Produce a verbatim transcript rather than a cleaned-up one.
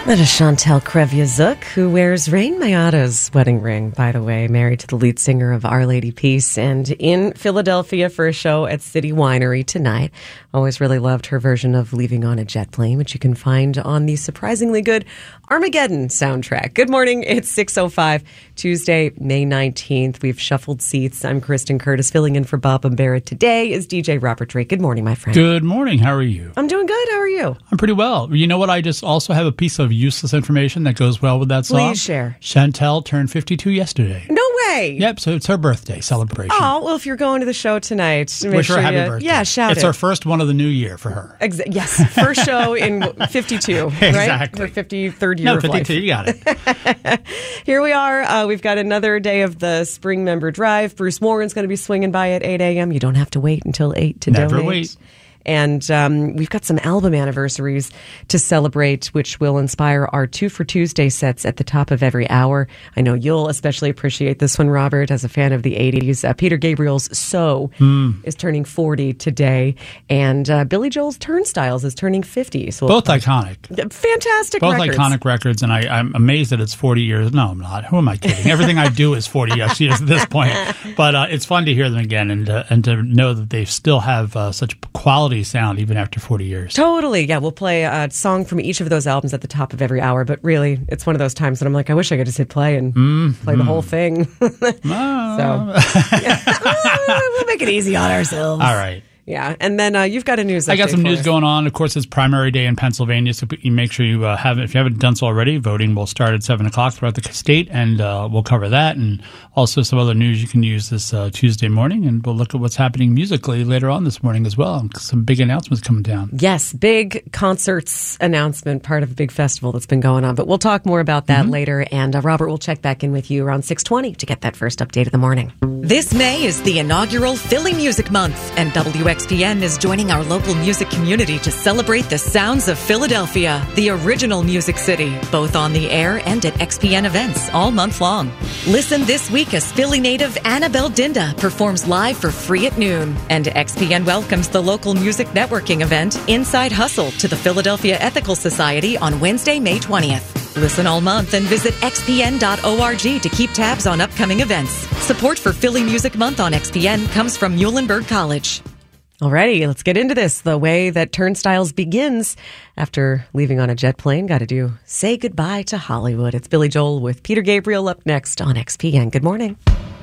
That is Chantal Kreviazuk, who wears Rain Mayada's wedding ring, by the way, married to the lead singer of Our Lady Peace, and in Philadelphia for a show at City Winery tonight. Always really loved her version of Leaving on a Jet Plane, which you can find on the surprisingly good Armageddon soundtrack. Good morning. It's six oh five, Tuesday, May nineteenth. We've shuffled seats. I'm Kristen Curtis, filling in for Bob Barrett. Today is D J Robert Drake. Good morning, my friend. Good morning. How are you? I'm doing good. How are you? I'm pretty well. You know what? I just also have a piece of useless information that goes well with that song. Please share. Chantal turned fifty-two yesterday. No way. Yep, so it's her birthday celebration. Oh, well, if you're going to the show tonight, make wish her sure a happy you, birthday. Yeah, shout it's it. her first one of the new year for her. Exa- yes, first show in fifty-two, right? Exactly. Her fifty-third year No, of fifty-two, life. you got it. Here we are. Uh, we've got another day of the Spring Member Drive. Bruce Warren's going to be swinging by at eight a.m. You don't have to wait until eight to Never donate. wait. And um, we've got some album anniversaries to celebrate, which will inspire our Two for Tuesday sets at the top of every hour. I know you'll especially appreciate this one, Robert, as a fan of the eighties. Uh, Peter Gabriel's So mm. is turning forty today, and uh, Billy Joel's Turnstiles is turning fifty. So Both iconic. Fantastic Both records. iconic records, and I, I'm amazed that it's forty years. No, I'm not. Who am I kidding? Everything I do is forty years at this point. But uh, it's fun to hear them again and, uh, and to know that they still have uh, such quality sound even after forty years. Totally. Yeah, we'll play a song from each of those albums at the top of every hour, but really, it's one of those times that I'm like, I wish I could just hit play and mm, play mm. the whole thing. Oh. So, yeah. we'll make it easy on ourselves. All right. Yeah, and then uh, you've got a news update I got some for news us. going on. Of course, it's primary day in Pennsylvania, so you make sure you uh, have it. If you haven't done so already, voting will start at seven o'clock throughout the state, and uh, we'll cover that and also some other news you can use this uh, Tuesday morning, and we'll look at what's happening musically later on this morning as well. Some big announcements coming down. Yes, big concerts announcement, part of a big festival that's been going on, but we'll talk more about that mm-hmm. later, and uh, Robert will check back in with you around six twenty to get that first update of the morning. This May is the inaugural Philly Music Month, and W X P N is joining our local music community to celebrate the sounds of Philadelphia, the original music city, both on the air and at X P N events all month long. Listen this week as Philly native Annabelle Dinda performs live for free at noon, and X P N welcomes the local music networking event Inside Hustle to the Philadelphia Ethical Society on Wednesday, May twentieth. Listen all month and visit x p n dot org to keep tabs on upcoming events. Support for Philly Music Month on X P N comes from Muhlenberg College. Alrighty, let's get into this. The way that Turnstiles begins after leaving on a jet plane. Got to do Say Goodbye to Hollywood. It's Billy Joel with Peter Gabriel up next on X P N. Good morning.